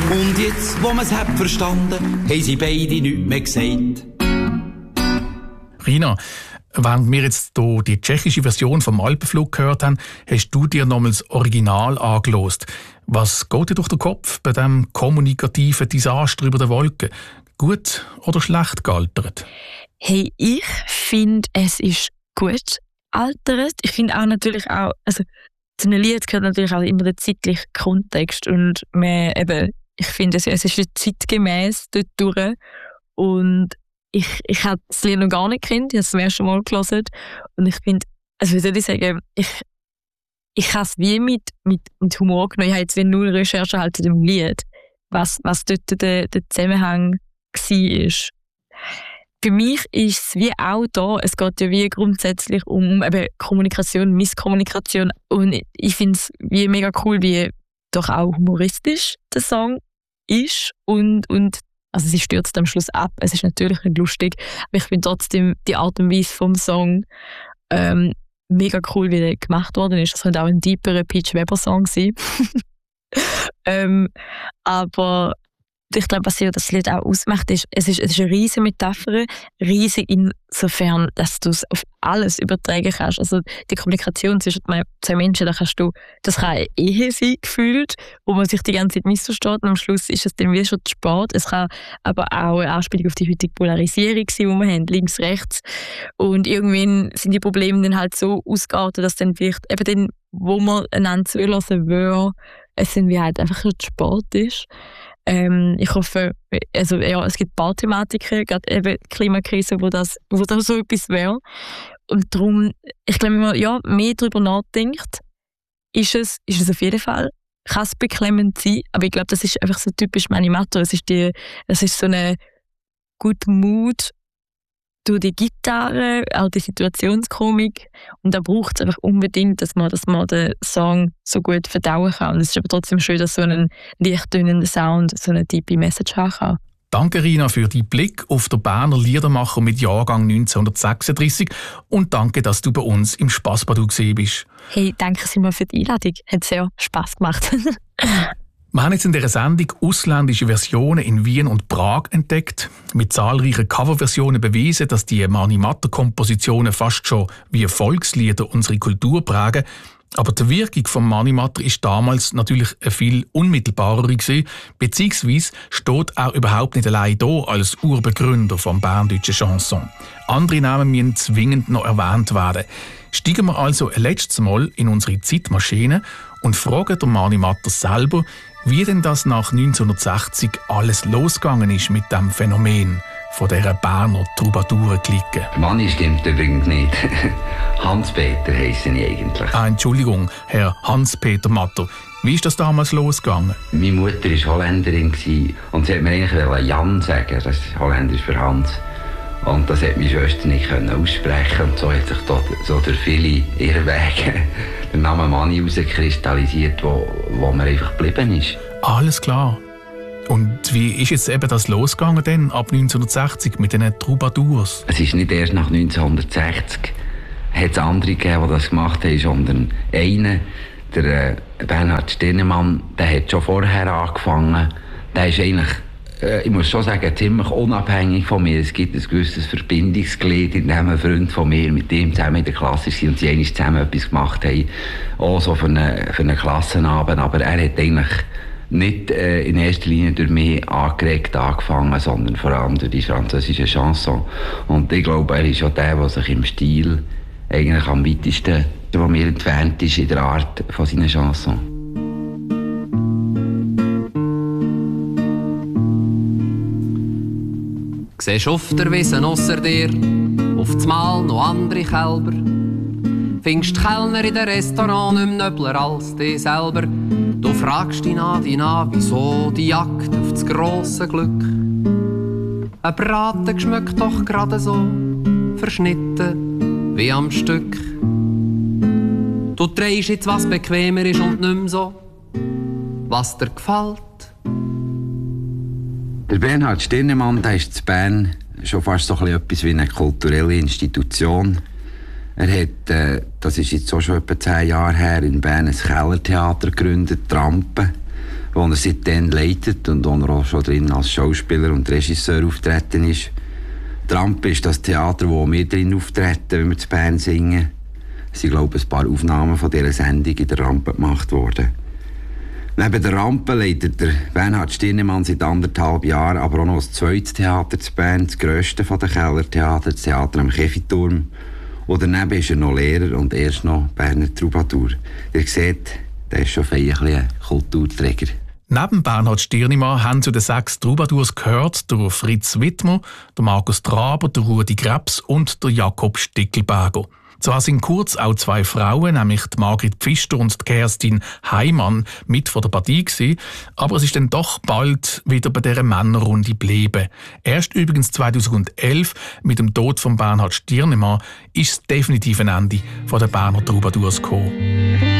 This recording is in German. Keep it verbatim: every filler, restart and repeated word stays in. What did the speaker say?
Und jetzt, wo man es hat verstanden, haben sie beide nichts mehr gesagt. Rina, während wir jetzt hier die tschechische Version vom Alpenflug gehört haben, hast du dir nochmals das Original angelost. Was geht dir durch den Kopf bei diesem kommunikativen Desaster über den Wolken? Gut oder schlecht gealtert? Hey, ich finde, es ist gut altert. Ich finde auch natürlich auch, also zu einem Lied gehört natürlich auch immer der zeitliche Kontext und man, eben, ich finde, es, es ist zeitgemäß dort durch und ich, ich habe das Lied noch gar nicht gekannt, ich habe es zum ersten Mal gelesen und ich finde, also wie soll ich sagen, ich, ich habe es wie mit, mit, mit Humor genommen, ich habe jetzt wie null Recherche halt zu dem Lied, was, was dort der, der Zusammenhang war. Für mich ist es wie auch da, es geht ja wie grundsätzlich um eben Kommunikation, Misskommunikation und ich finde es wie mega cool, wie doch auch humoristisch der Song ist und, und also sie stürzt am Schluss ab, es ist natürlich nicht lustig, aber ich finde trotzdem die Art und Weise vom Song ähm, mega cool, wie der gemacht worden ist. Das könnte auch ein deeperer Peach Weber Song sein. ähm, aber ich glaube, was ja das Lied auch ausmacht, ist, es ist, es ist eine riesige Metapher, riesig insofern, dass du es auf alles übertragen kannst. Also die Kommunikation zwischen zwei Menschen, da kannst du, das kann eine Ehe sein, gefühlt, wo man sich die ganze Zeit missversteht und am Schluss ist es dann wie schon zu spät. Es kann aber auch eine Anspielung auf die heutige Polarisierung sein, die wir haben, links, rechts. Und irgendwann sind die Probleme dann halt so ausgeartet, dass dann vielleicht eben dann, wo man einander zulassen will, es dann wie halt einfach schon zu spät ist. Ähm, ich hoffe, also ja, es gibt ein paar Thematiken, gerade eben die Klimakrise, wo das, wo das so etwas wäre. Und darum, ich glaube, wenn man ja, mehr darüber nachdenkt, ist es, ist es auf jeden Fall, kann es beklemmend sein, aber ich glaube, das ist einfach so typisch Mani Matter. Es ist, die, es ist so eine gute Mut durch die Gitarre, auch die Situationskomik. Und da braucht es einfach unbedingt, dass man, dass man den Song so gut verdauen kann. Und es ist aber trotzdem schön, dass so ein leicht tönender Sound so eine tiefe Message haben kann. Danke, Rina, für deinen Blick auf den Berner Liedermacher mit Jahrgang neunzehnhundertsechsunddreißig und danke, dass du bei uns im Spassbadu gesehen bist. Hey, danke Simon für die Einladung. Hat sehr Spass gemacht. Wir haben jetzt in dieser Sendung ausländische Versionen in Wien und Prag entdeckt, mit zahlreichen Coverversionen bewiesen, dass die Mani Matter-Kompositionen fast schon wie Volkslieder unsere Kultur prägen. Aber die Wirkung von Mani Matter ist damals natürlich eine viel unmittelbarer gewesen, beziehungsweise steht er überhaupt nicht allein da als Urbegründer vom berndeutschen Chanson. Andere Namen müssen zwingend noch erwähnt werden. Steigen wir also ein letztes Mal in unsere Zeitmaschine und fragen den Mani Matter selber, wie denn das nach neunzehnhundertsechzig alles losgegangen ist mit dem Phänomen von dieser Berner Troubadour-Clique. Mani stimmt übrigens nicht. Hans-Peter heissen ich eigentlich. Ah, Entschuldigung, Herr Hans-Peter Matter. Wie ist das damals losgegangen? Meine Mutter war Holländerin und sie hat mir eigentlich Jan sagen, das ist Holländisch für Hans. Und das hat meine Schwester nicht aussprechen und so hat sich da, so durch viele Irrwege der Name Mani herauskristallisiert, wo, wo mir einfach geblieben ist. Alles klar. Und wie ist jetzt eben das losgegangen denn ab neunzehnhundertsechzig mit den Troubadours? Es ist nicht erst nach neunzehnhundertsechzig hat es andere gegeben, die das gemacht haben, sondern einer, der äh, Bernhard Stirnemann, der hat schon vorher angefangen. Der ist eigentlich, äh, ich muss schon sagen, ziemlich unabhängig von mir. Es gibt ein gewisses Verbindungsglied, in dem ein Freund von mir mit ihm zusammen in der Klasse war und sie einmal zusammen etwas gemacht haben, auch so für einen, für einen Klassenabend. Aber er hat eigentlich nicht äh, in erster Linie durch mich angeregt angefangen, sondern vor allem durch die französische Chanson. Und ich glaube, er ist auch der, der sich im Stil eigentlich am weitesten, der mir entfernt ist in der Art von seiner Chanson. Siehst auf der Wiese ausser dir, auf das Mal noch andere Kälber. Findest die Kellner in den Restaurant nicht mehr nöbler als dich selber. Du fragst dich an, dich an, wieso die Jagd auf das grosse Glück. Ein Braten schmeckt doch gerade so, verschnitten wie am Stück. Du drehst jetzt, was bequemer ist und nicht mehr so, was dir gefällt. Der Bernhard Stirnemann, der ist in Bern schon fast so etwas wie eine kulturelle Institution. Er hat, äh, das ist jetzt auch schon etwa zehn Jahre her, in Bern ein Kellertheater gegründet, Trampen, wo er seitdem leitet und wo er auch schon drin als Schauspieler und Regisseur auftreten ist. Die Rampe ist das Theater, wo wir drin auftreten, wenn wir zu Bern singen. Es sind, glaube ich, ein paar Aufnahmen von dieser Sendung in der Rampe gemacht worden. Neben der Rampe leitet der Bernhard Stirnemann seit anderthalb Jahren aber auch noch das zweite Theater zu Bern, das grösste von den Kellertheatern, das Theater am Käfiturm. Und daneben ist er noch Lehrer und erst noch Berner Troubadour. Ihr seht, der ist schon ein ein Kulturträger. Neben Bernhard Stirnemann haben zu den sechs Troubadours gehört der Fritz Wittmer, der Markus Traber, der Rudi Krebs und der Jakob Stickelberger. Zwar sind kurz auch zwei Frauen, nämlich die Margrit Pfister und die Kerstin Heimann, mit von der Partie gewesen, aber es ist dann doch bald wieder bei dieser Männerrunde geblieben. Erst übrigens zweitausendelf, mit dem Tod von Bernhard Stirnemann, ist das definitive Ende von der Berner Troubadours gekommen.